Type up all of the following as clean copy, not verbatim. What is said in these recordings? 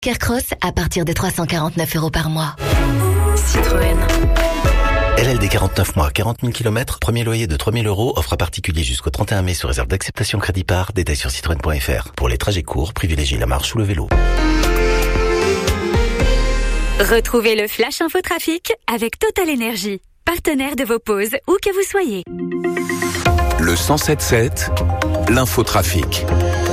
Caircross à partir de 349 € par mois. Citroën. LLD 49 mois, 40 000 km, premier loyer de 3 000 €, offre à particulier jusqu'au 31 mai sous réserve d'acceptation crédit par, détails sur citroën.fr. Pour les trajets courts, privilégiez la marche ou le vélo. Retrouvez le Flash Info Trafic avec Total Energy, partenaire de vos pauses où que vous soyez. Le 107.7, l'infotrafic.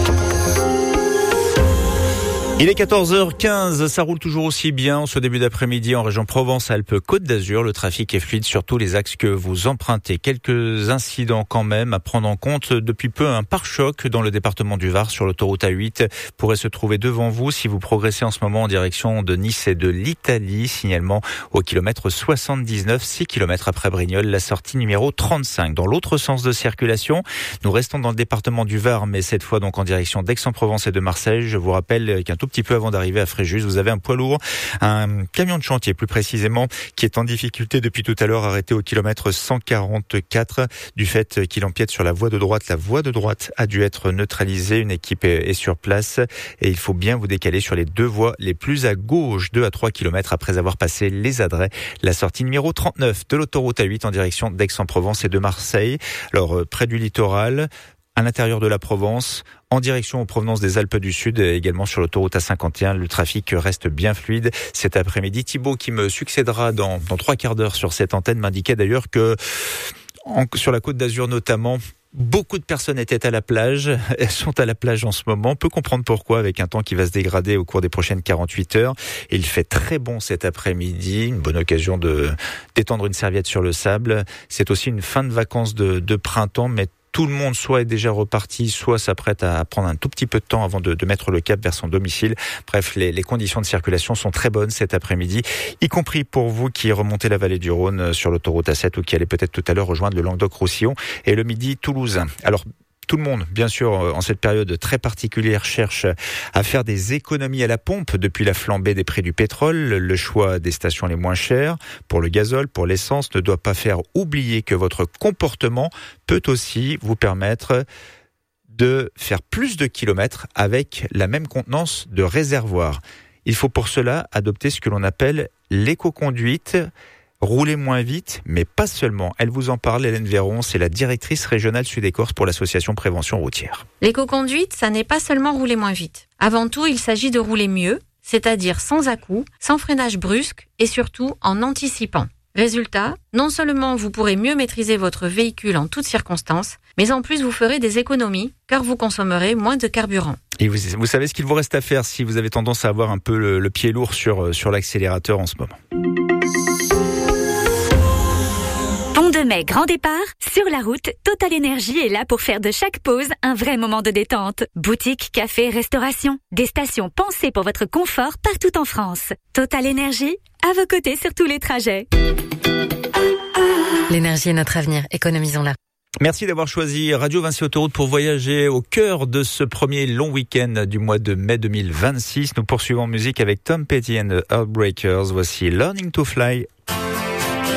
Il est 14h15, ça roule toujours aussi bien ce début d'après-midi en région Provence-Alpes-Côte d'Azur. Le trafic est fluide sur tous les axes que vous empruntez. Quelques incidents quand même à prendre en compte. Depuis peu, un pare-choc dans le département du Var sur l'autoroute A8 pourrait se trouver devant vous si vous progressez en ce moment en direction de Nice et de l'Italie. Signalement au kilomètre 79, 6 km après Brignoles, la sortie numéro 35. Dans l'autre sens de circulation, nous restons dans le département du Var, mais cette fois donc en direction d'Aix-en-Provence et de Marseille. Je vous rappelle qu'un tout petit peu avant d'arriver à Fréjus, vous avez un poids lourd, un camion de chantier plus précisément, qui est en difficulté depuis tout à l'heure, arrêté au kilomètre 144 du fait qu'il empiète sur la voie de droite. La voie de droite a dû être neutralisée, une équipe est sur place et il faut bien vous décaler sur les deux voies les plus à gauche, 2 à 3 km après avoir passé les Adrets, la sortie numéro 39 de l'autoroute A8 en direction d'Aix-en-Provence et de Marseille. Alors près du littoral, à l'intérieur de la Provence, en direction en provenance des Alpes du Sud, et également sur l'autoroute A51, le trafic reste bien fluide cet après-midi. Thibaut, qui me succédera dans 3 quarts d'heure sur cette antenne, m'indiquait d'ailleurs que sur la Côte d'Azur notamment, beaucoup de personnes étaient à la plage. Elles sont à la plage en ce moment. On peut comprendre pourquoi, avec un temps qui va se dégrader au cours des prochaines 48 heures. Et il fait très bon cet après-midi. Une bonne occasion de d'étendre une serviette sur le sable. C'est aussi une fin de vacances de printemps, mais tout le monde soit est déjà reparti, soit s'apprête à prendre un tout petit peu de temps avant de mettre le cap vers son domicile. Bref, les conditions de circulation sont très bonnes cet après-midi, y compris pour vous qui remontez la vallée du Rhône sur l'autoroute A7 ou qui allez peut-être tout à l'heure rejoindre le Languedoc-Roussillon et le Midi toulousain. Alors, tout le monde, bien sûr, en cette période très particulière, cherche à faire des économies à la pompe depuis la flambée des prix du pétrole. Le choix des stations les moins chères pour le gazole, pour l'essence, ne doit pas faire oublier que votre comportement peut aussi vous permettre de faire plus de kilomètres avec la même contenance de réservoir. Il faut pour cela adopter ce que l'on appelle l'éco-conduite. Rouler moins vite, mais pas seulement. Elle vous en parle, Hélène Véron, c'est la directrice régionale Sud-Écorce pour l'association Prévention Routière. L'éco-conduite, ça n'est pas seulement rouler moins vite. Avant tout, il s'agit de rouler mieux, c'est-à-dire sans à-coups, sans freinage brusque et surtout en anticipant. Résultat, non seulement vous pourrez mieux maîtriser votre véhicule en toutes circonstances, mais en plus vous ferez des économies car vous consommerez moins de carburant. Et vous savez ce qu'il vous reste à faire si vous avez tendance à avoir un peu le pied lourd sur l'accélérateur en ce moment. Pont de Mai, grand départ. Sur la route, Total Energy est là pour faire de chaque pause un vrai moment de détente. Boutique, café, restauration. Des stations pensées pour votre confort partout en France. Total Energy, à vos côtés sur tous les trajets. L'énergie est notre avenir, économisons-la. Merci d'avoir choisi Radio Vinci Autoroute pour voyager au cœur de ce premier long week-end du mois de mai 2026. Nous poursuivons en musique avec Tom Petty and the Heartbreakers. Voici Learning to Fly.